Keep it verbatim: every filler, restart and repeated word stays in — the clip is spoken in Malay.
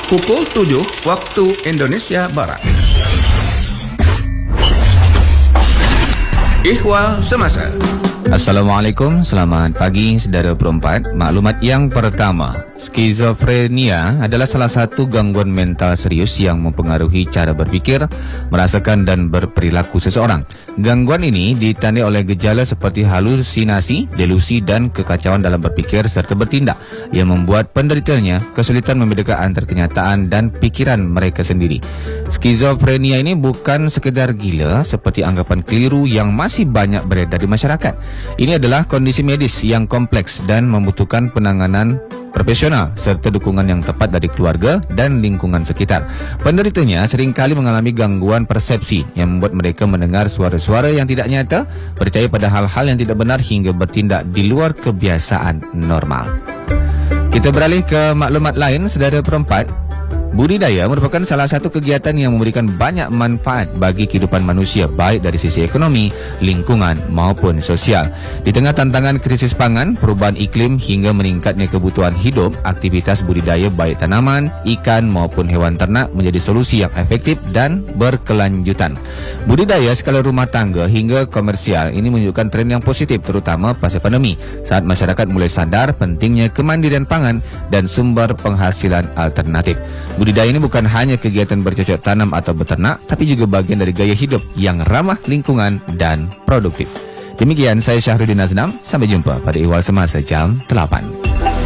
pukul tujuh waktu Indonesia Barat. Ihwal Semasa. Assalamualaikum, selamat pagi saudara perempat. Maklumat yang pertama, skizofrenia adalah salah satu gangguan mental serius yang mempengaruhi cara berfikir, merasakan dan berperilaku seseorang. Gangguan ini ditandai oleh gejala seperti halusinasi, delusi dan kekacauan dalam berfikir serta bertindak yang membuat penderitanya kesulitan membedakan antara kenyataan dan pikiran mereka sendiri. Skizofrenia ini bukan sekedar gila seperti anggapan keliru yang masih banyak beredar di masyarakat. Ini adalah kondisi medis yang kompleks dan membutuhkan penanganan profesional serta dukungan yang tepat dari keluarga dan lingkungan sekitar. Penderitanya seringkali mengalami gangguan persepsi yang membuat mereka mendengar suara-suara yang tidak nyata, percaya pada hal-hal yang tidak benar hingga bertindak di luar kebiasaan normal. Kita beralih ke maklumat lain, saudara perempat. Budidaya merupakan salah satu kegiatan yang memberikan banyak manfaat bagi kehidupan manusia, baik dari sisi ekonomi, lingkungan maupun sosial. Di tengah tantangan krisis pangan, perubahan iklim hingga meningkatnya kebutuhan hidup, aktivitas budidaya baik tanaman, ikan maupun hewan ternak menjadi solusi yang efektif dan berkelanjutan. Budidaya skala rumah tangga hingga komersial ini menunjukkan tren yang positif, terutama pasca pandemi, saat masyarakat mulai sadar pentingnya kemandirian pangan dan sumber penghasilan alternatif. Budidaya ini bukan hanya kegiatan bercocok tanam atau beternak, tapi juga bagian dari gaya hidup yang ramah lingkungan dan produktif. Demikian, saya Syahrudin Aznam. Sampai jumpa pada Ihwal Semasa jam delapan.